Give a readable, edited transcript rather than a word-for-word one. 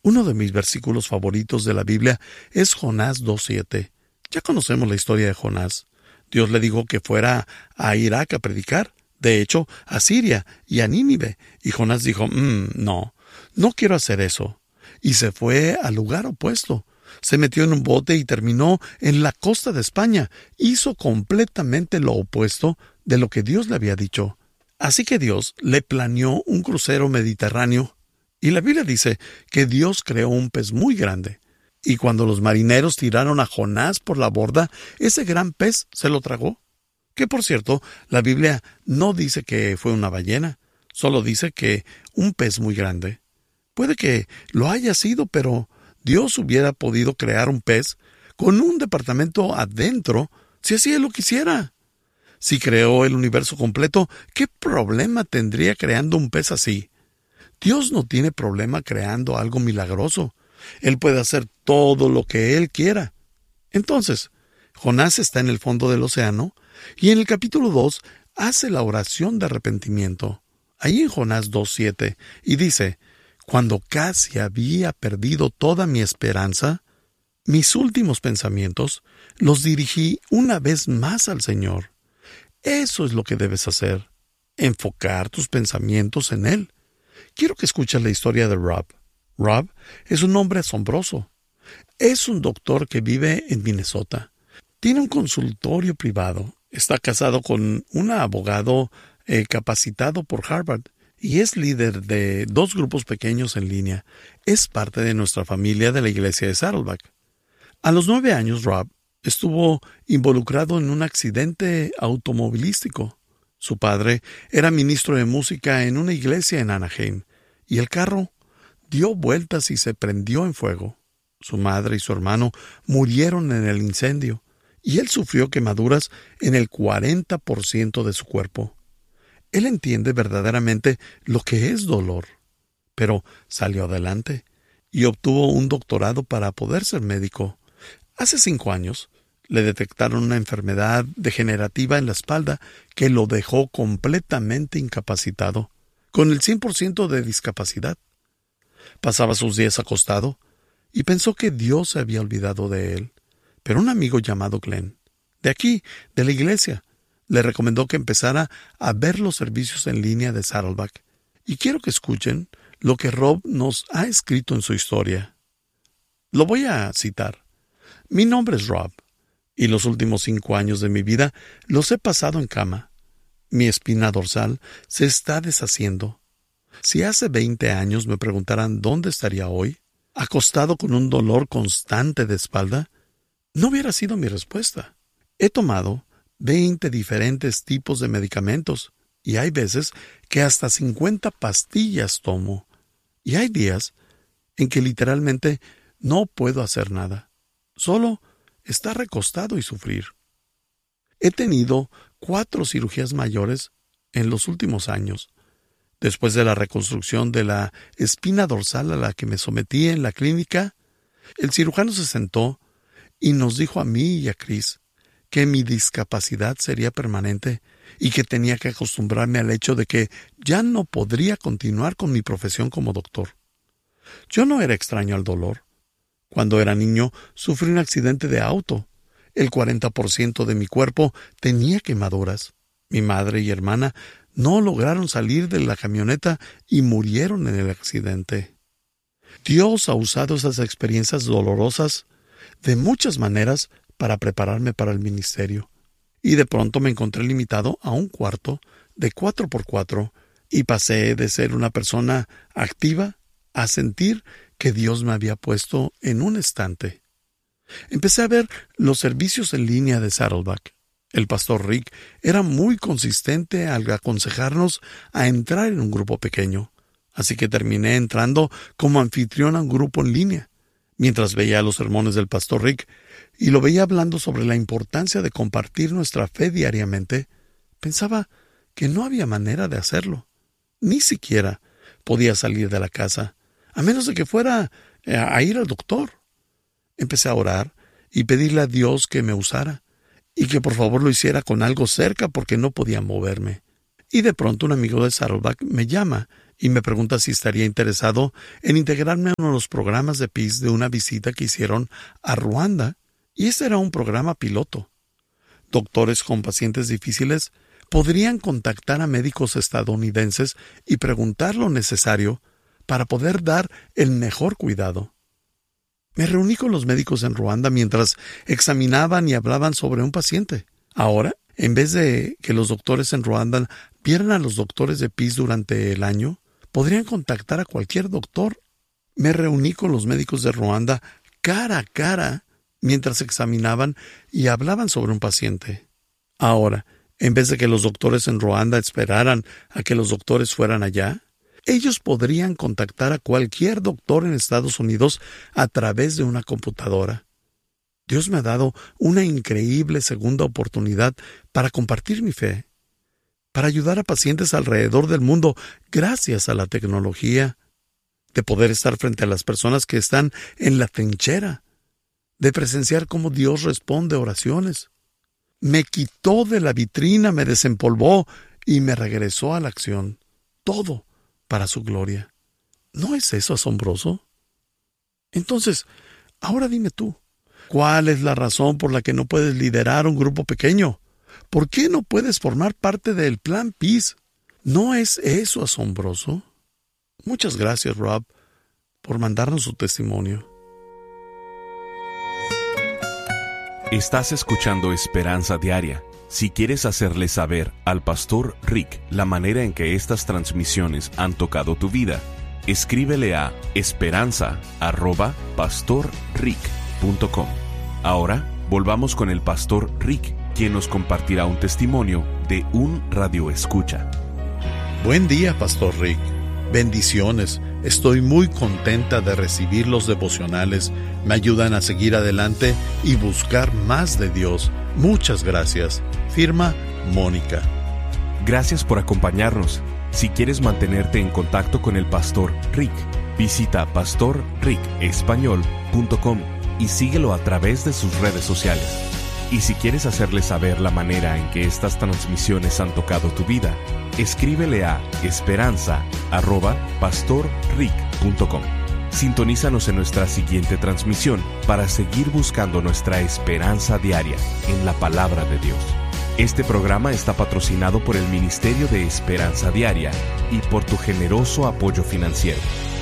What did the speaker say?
Uno de mis versículos favoritos de la Biblia es Jonás 2:7. Ya conocemos la historia de Jonás. Dios le dijo que fuera a Irak a predicar, de hecho, a Siria y a Nínive, y Jonás dijo, no quiero hacer eso. Y se fue al lugar opuesto. Se metió en un bote y terminó en la costa de España. Hizo completamente lo opuesto de lo que Dios le había dicho. Así que Dios le planeó un crucero mediterráneo, y la Biblia dice que Dios creó un pez muy grande. Y cuando los marineros tiraron a Jonás por la borda, ese gran pez se lo tragó. Que por cierto, la Biblia no dice que fue una ballena, solo dice que un pez muy grande. Puede que lo haya sido, pero Dios hubiera podido crear un pez con un departamento adentro si así él lo quisiera. Si creó el universo completo, ¿qué problema tendría creando un pez así? Dios no tiene problema creando algo milagroso. Él puede hacer todo lo que Él quiera. Entonces, Jonás está en el fondo del océano, y en el capítulo 2 hace la oración de arrepentimiento. Ahí en Jonás 2:7, y dice, cuando casi había perdido toda mi esperanza, mis últimos pensamientos los dirigí una vez más al Señor. Eso es lo que debes hacer, enfocar tus pensamientos en Él. Quiero que escuches la historia de Rob. Rob es un hombre asombroso. Es un doctor que vive en Minnesota. Tiene un consultorio privado. Está casado con un abogado capacitado por Harvard y es líder de 2 grupos pequeños en línea. Es parte de nuestra familia de la iglesia de Saddleback. A los 9 años, Rob estuvo involucrado en un accidente automovilístico. Su padre era ministro de música en una iglesia en Anaheim, y el carro dio vueltas y se prendió en fuego. Su madre y su hermano murieron en el incendio, y él sufrió quemaduras en el 40% de su cuerpo. Él entiende verdaderamente lo que es dolor, pero salió adelante y obtuvo un doctorado para poder ser médico. Hace 5 años le detectaron una enfermedad degenerativa en la espalda que lo dejó completamente incapacitado, con el 100% de discapacidad. Pasaba sus días acostado y pensó que Dios se había olvidado de él. Pero un amigo llamado Glenn, de aquí, de la iglesia, le recomendó que empezara a ver los servicios en línea de Saddleback. Y quiero que escuchen lo que Rob nos ha escrito en su historia. Lo voy a citar. Mi nombre es Rob, y los últimos 5 años de mi vida los he pasado en cama. Mi espina dorsal se está deshaciendo. Si hace 20 años me preguntaran dónde estaría hoy, acostado con un dolor constante de espalda, no hubiera sido mi respuesta. He tomado 20 diferentes tipos de medicamentos, y hay veces que hasta 50 pastillas tomo. Y hay días en que literalmente no puedo hacer nada, solo estar recostado y sufrir. He tenido 4 cirugías mayores en los últimos años. Después de la reconstrucción de la espina dorsal a la que me sometí en la clínica, el cirujano se sentó y nos dijo a mí y a Chris que mi discapacidad sería permanente y que tenía que acostumbrarme al hecho de que ya no podría continuar con mi profesión como doctor. Yo no era extraño al dolor. Cuando era niño, sufrí un accidente de auto. El 40% de mi cuerpo tenía quemaduras. Mi madre y hermana no lograron salir de la camioneta y murieron en el accidente. Dios ha usado esas experiencias dolorosas de muchas maneras para prepararme para el ministerio. Y de pronto me encontré limitado a un cuarto de 4x4 y pasé de ser una persona activa a sentir que Dios me había puesto en un estante. Empecé a ver los servicios en línea de Saddleback. El pastor Rick era muy consistente al aconsejarnos a entrar en un grupo pequeño, así que terminé entrando como anfitrión a un grupo en línea. Mientras veía los sermones del pastor Rick y lo veía hablando sobre la importancia de compartir nuestra fe diariamente, pensaba que no había manera de hacerlo. Ni siquiera podía salir de la casa, a menos de que fuera a ir al doctor. Empecé a orar y pedirle a Dios que me usara y que por favor lo hiciera con algo cerca porque no podía moverme. Y de pronto un amigo de Saddleback me llama y me pregunta si estaría interesado en integrarme a uno de los programas de PEACE de una visita que hicieron a Ruanda, y ese era un programa piloto. Doctores con pacientes difíciles podrían contactar a médicos estadounidenses y preguntar lo necesario para poder dar el mejor cuidado. Me reuní con los médicos en Ruanda mientras examinaban y hablaban sobre un paciente. Ahora, en vez de que los doctores en Ruanda vieran a los doctores de PEACE durante el año, podrían contactar a cualquier doctor. Me reuní con los médicos de Ruanda cara a cara mientras examinaban y hablaban sobre un paciente. Ahora, en vez de que los doctores en Ruanda esperaran a que los doctores fueran allá, ellos podrían contactar a cualquier doctor en Estados Unidos a través de una computadora. Dios me ha dado una increíble segunda oportunidad para compartir mi fe, para ayudar a pacientes alrededor del mundo gracias a la tecnología, de poder estar frente a las personas que están en la trinchera, de presenciar cómo Dios responde oraciones. Me quitó de la vitrina, me desempolvó y me regresó a la acción. Todo para su gloria. ¿No es eso asombroso? Entonces, ahora dime tú, ¿cuál es la razón por la que no puedes liderar un grupo pequeño? ¿Por qué no puedes formar parte del plan PEACE? ¿No es eso asombroso? Muchas gracias, Rob, por mandarnos su testimonio. Estás escuchando Esperanza Diaria. Si quieres hacerle saber al Pastor Rick la manera en que estas transmisiones han tocado tu vida, escríbele a esperanza@pastorrick.com. Ahora, volvamos con el Pastor Rick, quien nos compartirá un testimonio de un radioescucha. Buen día, Pastor Rick. Bendiciones. Estoy muy contenta de recibir los devocionales. Me ayudan a seguir adelante y buscar más de Dios. Muchas gracias. Firma Mónica. Gracias por acompañarnos. Si quieres mantenerte en contacto con el Pastor Rick, visita pastorricespañol.com y síguelo a través de sus redes sociales. Y si quieres hacerle saber la manera en que estas transmisiones han tocado tu vida, escríbele a esperanza@pastorrick.com. Sintonízanos en nuestra siguiente transmisión para seguir buscando nuestra esperanza diaria en la palabra de Dios. Este programa está patrocinado por el Ministerio de Esperanza Diaria y por tu generoso apoyo financiero.